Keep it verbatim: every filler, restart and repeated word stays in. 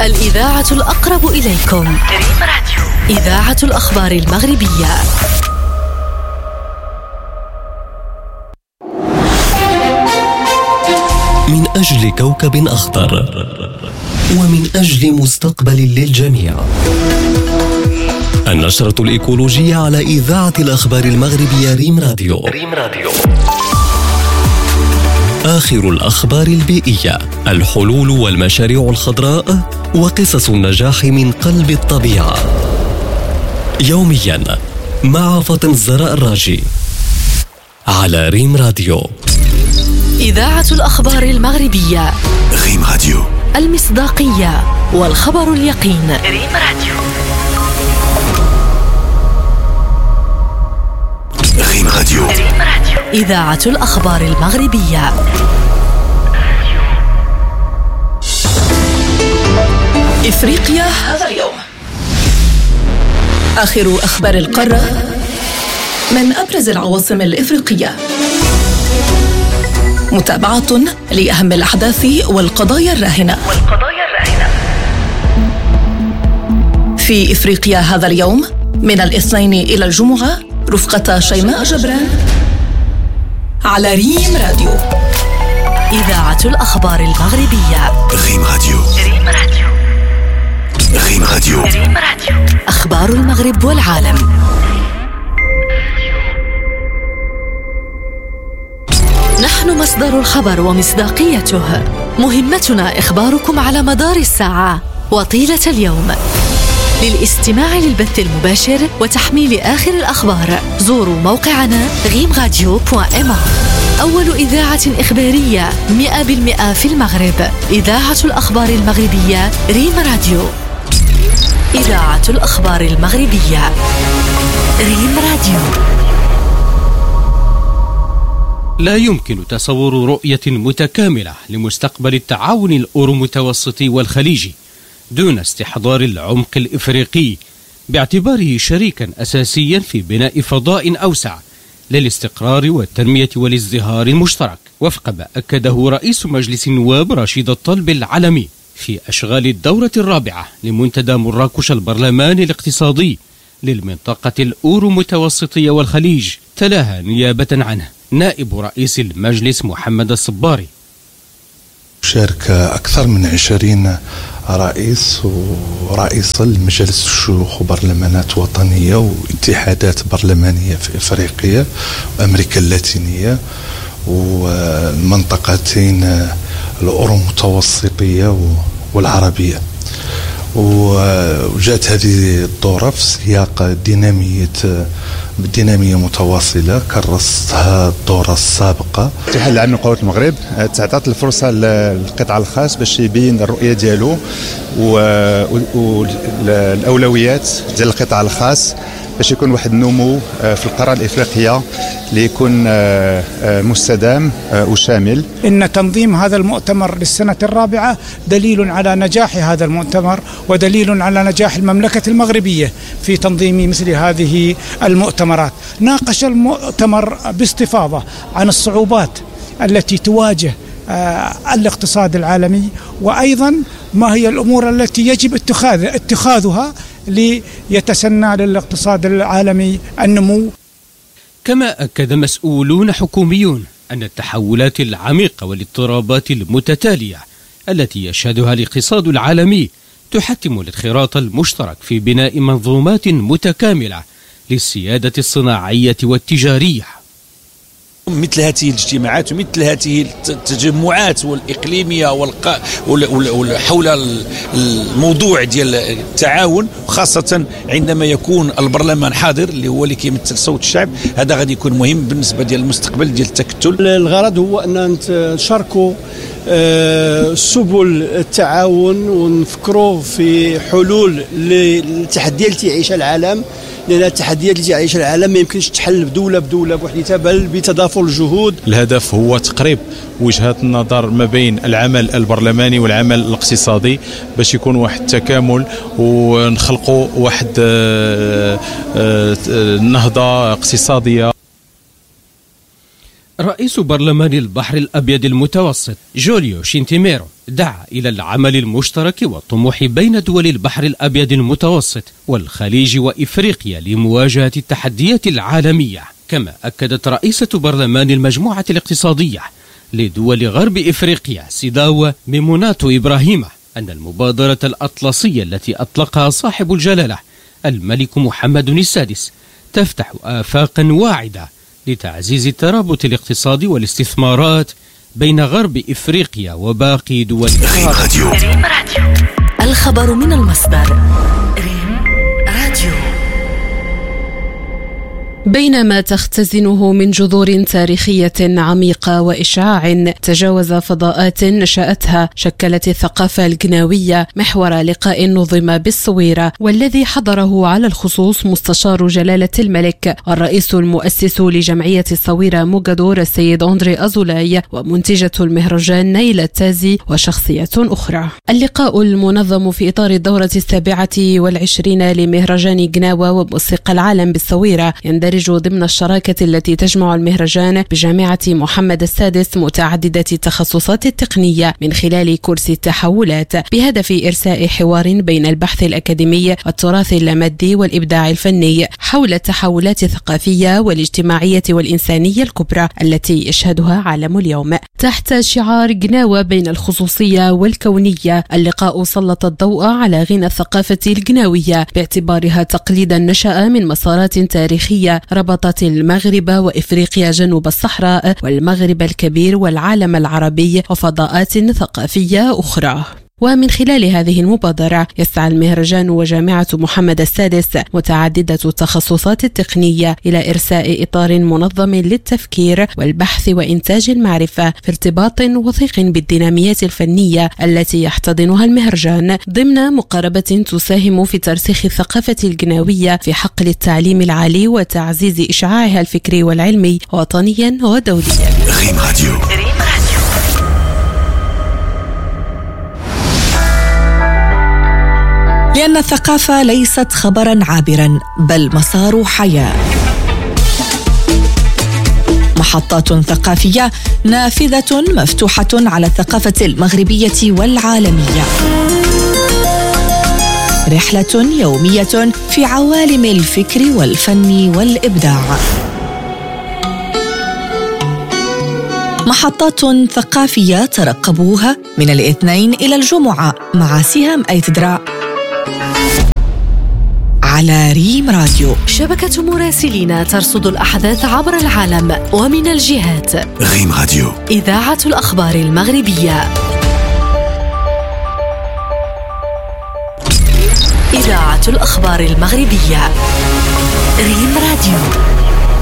الإذاعة الأقرب إليكم. دريم راديو، إذاعة الأخبار المغربية. من أجل كوكب أخضر ومن أجل مستقبل للجميع. النشرة الإيكولوجية على إذاعة الأخبار المغربية ريم راديو. ريم راديو. آخر الأخبار البيئية، الحلول والمشاريع الخضراء وقصص النجاح من قلب الطبيعة. يوميا مع فاطمة الزهراء الراجي على ريم راديو. إذاعة الأخبار المغربية. ريم راديو. المصداقية والخبر اليقين. ريم راديو. ريم راديو. إذاعة الأخبار المغربية. إفريقيا هذا اليوم. آخر أخبار القارة من أبرز العواصم الإفريقية. متابعة لأهم الأحداث والقضايا الراهنة. والقضايا الراهنة في إفريقيا هذا اليوم من الاثنين إلى الجمعة رفقة شيماء جبران على ريم راديو. إذاعة الأخبار المغربية. ريم راديو. ريم راديو. ريم راديو. ريم راديو. أخبار المغرب والعالم. نحن مصدر الخبر ومصداقيته. مهمتنا إخباركم على مدار الساعة وطيلة اليوم. للاستماع للبث المباشر وتحميل آخر الأخبار زوروا موقعنا غيم راديو دوت إم. أول إذاعة إخبارية مئة بالمئة في المغرب. إذاعة الأخبار المغربية ريم راديو. إذاعة الأخبار المغربية ريم راديو. لا يمكن تصور رؤية متكاملة لمستقبل التعاون الأورو-متوسطي والخليجي دون استحضار العمق الإفريقي باعتباره شريكا أساسيا في بناء فضاء أوسع للاستقرار والتنمية والازدهار المشترك، وفق ما أكده رئيس مجلس النواب رشيد الطلب العلمي في أشغال الدورة الرابعة لمنتدى مراكش البرلمان الاقتصادي للمنطقة الأورو-متوسطية والخليج. تلاها نيابة عنه نائب رئيس المجلس محمد الصباري. شارك أكثر من عشرين رئيس ورئيس المجالس الشيوخ وبرلمانات وطنية واتحادات برلمانية في إفريقيا وأمريكا اللاتينية والمنطقتين الأورو-متوسطية والعربية. وجاءت هذه الدورة في سياق دينامية بدينامية متواصلة كرستها الدورة السابقة. الاتحاد العام لقوات المغرب تعطات الفرصة للقطاع الخاص باش يبين الرؤية ديالو والأولويات ديال القطاع الخاص باش يكون واحد النمو في القارة الإفريقية اللي يكون مستدام وشامل. إن تنظيم هذا المؤتمر للسنة الرابعة دليل على نجاح هذا المؤتمر ودليل على نجاح المملكة المغربية في تنظيم مثل هذه المؤتمرات. ناقش المؤتمر باستفاضة عن الصعوبات التي تواجه الاقتصاد العالمي، وأيضا ما هي الأمور التي يجب اتخاذ اتخاذها ليتسنى للاقتصاد العالمي النمو. كما أكد مسؤولون حكوميون أن التحولات العميقة والاضطرابات المتتالية التي يشهدها الاقتصاد العالمي تحتم الانخراط المشترك في بناء منظومات متكاملة للسيادة الصناعية والتجارية. مثل هذه الاجتماعات ومثل هذه التجمعات والإقليمية والق... حول الموضوع ديال التعاون، خاصة عندما يكون البرلمان حاضر اللي هو اللي كيمثل صوت الشعب، هذا غادي يكون مهم بالنسبة ديال المستقبل ديال التكتل. الغرض هو أن نشاركوا سبل التعاون ونفكروا في حلول للتحديات التي يعيشها العالم، لأن التحديات التي يعيشها العالم ما يمكنش تحل بدولة بدولة بوحدها بل بتضافر الجهود. الهدف هو تقريب وجهات النظر ما بين العمل البرلماني والعمل الاقتصادي باش يكون واحد التكامل ونخلقوا واحد نهضة اقتصادية. رئيس برلمان البحر الأبيض المتوسط جوليو شينتيميرو دعا إلى العمل المشترك والطموح بين دول البحر الأبيض المتوسط والخليج وإفريقيا لمواجهة التحديات العالمية. كما أكدت رئيسة برلمان المجموعة الاقتصادية لدول غرب إفريقيا سيداو ميموناتو إبراهيم أن المبادرة الأطلسية التي أطلقها صاحب الجلالة الملك محمد السادس تفتح آفاقا واعدة لتعزيز الترابط الاقتصادي والاستثمارات بين غرب إفريقيا وباقي دول راديو. الخبر من المصدر. ريم راديو. بينما تختزنه من جذور تاريخية عميقة وإشعاع، تجاوز فضاءات نشأتها شكلت الثقافة الجناوية محور لقاء نظم بالصويرة، والذي حضره على الخصوص مستشار جلالة الملك الرئيس المؤسس لجمعية الصويرة موغادور السيد أندري أزولاي ومنتجة المهرجان نيلة تازي وشخصية أخرى. اللقاء المنظم في إطار الدورة السابعة والعشرين لمهرجان جناوة وموسيقى العالم بالصويرة يندرج ضمن الشراكة التي تجمع المهرجان بجامعة محمد السادس متعددة التخصصات التقنية من خلال كورس التحولات، بهدف إرساء حوار بين البحث الأكاديمي، التراث اللامادي والإبداع الفني حول التحولات الثقافية والاجتماعية والإنسانية الكبرى التي يشهدها عالم اليوم. تحت شعار جناوة بين الخصوصية والكونية، اللقاء سلط الضوء على غنى الثقافة الجناوية باعتبارها تقليدا نشأ من مسارات تاريخية ربطت المغرب وإفريقيا جنوب الصحراء والمغرب الكبير والعالم العربي وفضاءات ثقافية أخرى. ومن خلال هذه المبادرة يسعى المهرجان وجامعة محمد السادس متعددة التخصصات التقنية إلى إرساء إطار منظم للتفكير والبحث وإنتاج المعرفة في ارتباط وثيق بالديناميات الفنية التي يحتضنها المهرجان، ضمن مقاربة تساهم في ترسيخ الثقافة الجناوية في حقل التعليم العالي وتعزيز إشعاعها الفكري والعلمي وطنيا ودوليا. ريم راديو. لأن الثقافة ليست خبرا عابرا بل مسار حياة. محطات ثقافية نافذة مفتوحة على الثقافة المغربية والعالمية. رحلة يومية في عوالم الفكر والفن والإبداع. محطات ثقافية ترقبوها من الاثنين إلى الجمعة مع سهام أيتدرا على ريم راديو. شبكة مراسلين ترصد الأحداث عبر العالم ومن الجهات. ريم راديو. إذاعة الأخبار المغربية. إذاعة الأخبار المغربية. ريم راديو.